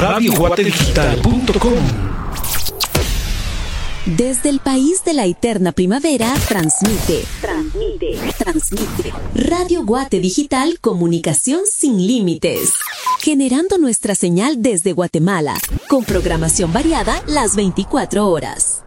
radioguatedigital.com. Desde el país de la eterna primavera, transmite. Radio Guate Digital, comunicación sin límites. Generando nuestra señal desde Guatemala, con programación variada las 24 horas.